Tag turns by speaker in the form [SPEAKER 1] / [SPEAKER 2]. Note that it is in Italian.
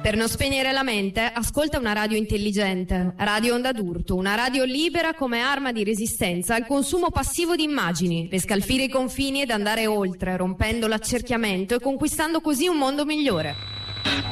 [SPEAKER 1] Per non spegnere la mente, ascolta una radio intelligente, Radio Onda d'Urto, una radio libera come arma di resistenza al consumo passivo di immagini, per scalfire i confini ed andare oltre, rompendo l'accerchiamento e conquistando così un mondo migliore.